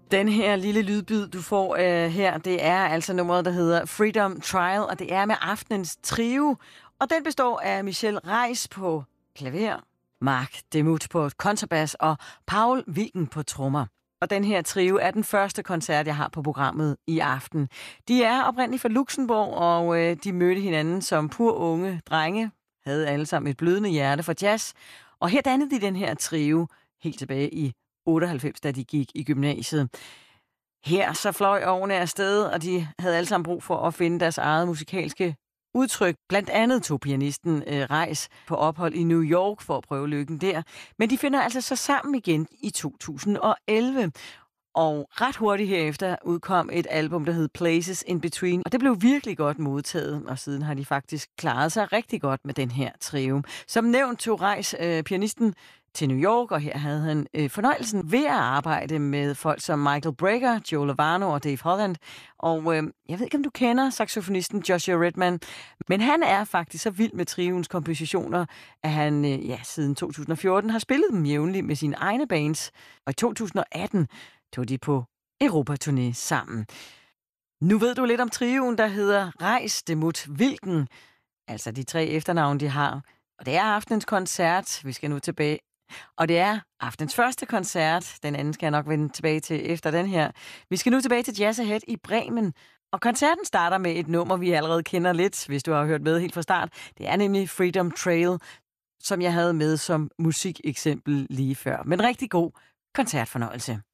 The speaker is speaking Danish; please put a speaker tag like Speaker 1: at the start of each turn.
Speaker 1: Den her lille lydbid, du får her, det er altså nummeret, der hedder Freedom Trial, og det er med aftenens trio. Og den består af Michelle Reis på klaver, Mark Demuth på kontrabas og Paul Wilken på trommer. Og den her trio er den første koncert, jeg har på programmet i aften. De er oprindeligt fra Luxembourg, og de mødte hinanden som pur unge drenge, havde alle sammen et blødende hjerte for jazz. Og her dannede de den her trio helt tilbage i 98, da de gik i gymnasiet. Her så fløj årene afsted, og de havde alle sammen brug for at finde deres eget musikalske udtryk. Blandt andet tog pianisten Reis på ophold i New York for at prøve lykken der. Men de finder altså så sammen igen i 2011. Og ret hurtigt herefter udkom et album, der hed Places in Between. Og det blev virkelig godt modtaget, og siden har de faktisk klaret sig rigtig godt med den her trio. Som nævnt tog Reis, pianisten, til New York, og her havde han fornøjelsen ved at arbejde med folk som Michael Brecker, Joe Lovano og Dave Holland. Og jeg ved ikke, om du kender saxofonisten Joshua Redman, men han er faktisk så vild med trioens kompositioner, at han siden 2014 har spillet dem jævnligt med sine egne bands. Og i 2018 tog de på Europaturné sammen. Nu ved du lidt om trioen, der hedder Reis, Demuth, Wilken. Altså de 3 efternavne, de har. Og det er aftenens koncert. Vi skal nu tilbage. Og det er aftens første koncert. Den anden skal jeg nok vende tilbage til efter den her. Vi skal nu tilbage til Jazz Ahead i Bremen. Og koncerten starter med et nummer, vi allerede kender lidt, hvis du har hørt med helt fra start. Det er nemlig Freedom Trail, som jeg havde med som musikeksempel lige før. Men rigtig god koncertfornøjelse.